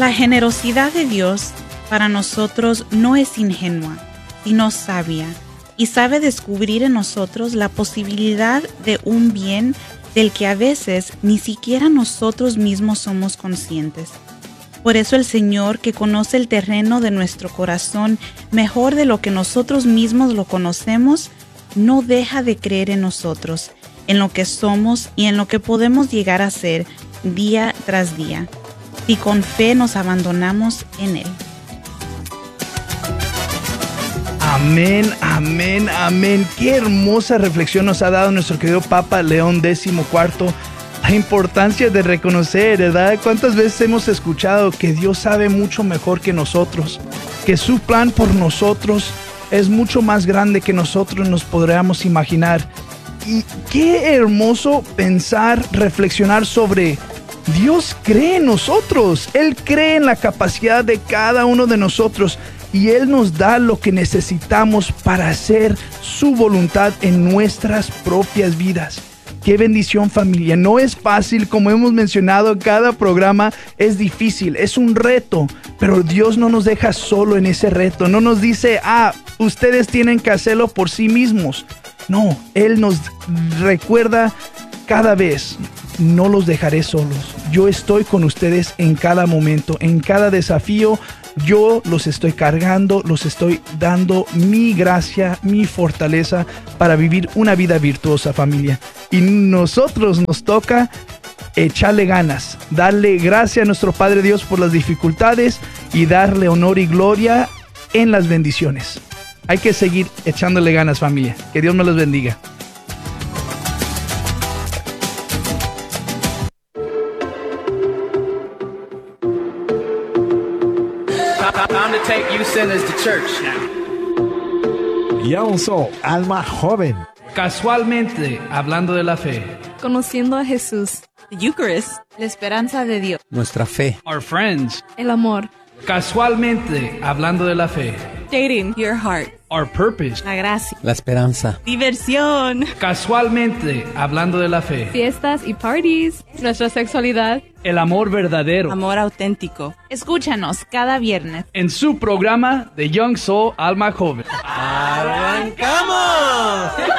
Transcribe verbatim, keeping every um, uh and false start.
La generosidad de Dios para nosotros no es ingenua, sino sabia, y sabe descubrir en nosotros la posibilidad de un bien del que a veces ni siquiera nosotros mismos somos conscientes. Por eso el Señor, que conoce el terreno de nuestro corazón mejor de lo que nosotros mismos lo conocemos, no deja de creer en nosotros, en lo que somos y en lo que podemos llegar a ser día tras día, si con fe nos abandonamos en Él. Amén, amén, amén. Qué hermosa reflexión nos ha dado nuestro querido Papa León décimo cuarto. La importancia de reconocer, ¿verdad? ¿Cuántas veces hemos escuchado que Dios sabe mucho mejor que nosotros? Que su plan por nosotros es mucho más grande que nosotros nos podríamos imaginar. Y qué hermoso pensar, reflexionar sobre Dios cree en nosotros. Él cree en la capacidad de cada uno de nosotros. Y Él nos da lo que necesitamos para hacer su voluntad en nuestras propias vidas. ¡Qué bendición, familia! No es fácil, como hemos mencionado en cada programa, es difícil, es un reto, pero Dios no nos deja solo en ese reto. No nos dice, ah, ustedes tienen que hacerlo por sí mismos. No, Él nos recuerda cada vez, no los dejaré solos. Yo estoy con ustedes en cada momento, en cada desafío. Yo los estoy cargando, los estoy dando mi gracia, mi fortaleza para vivir una vida virtuosa, familia. Y nosotros nos toca echarle ganas, darle gracias a nuestro Padre Dios por las dificultades y darle honor y gloria en las bendiciones. Hay que seguir echándole ganas, familia. Que Dios me los bendiga. Time to take you sinners to church now. Young Alma Joven. Casualmente, hablando de la fe. Conociendo a Jesús. The Eucharist. La esperanza de Dios. Nuestra fe. Our friends. El amor. Casualmente, hablando de la fe. Dating. Your heart. Our purpose. La gracia. La esperanza. Diversión. Casualmente, hablando de la fe. Fiestas y parties. Nuestra sexualidad. El amor verdadero. Amor auténtico. Escúchanos cada viernes En su programa de Young Soul Alma Joven. ¡Arrancamos!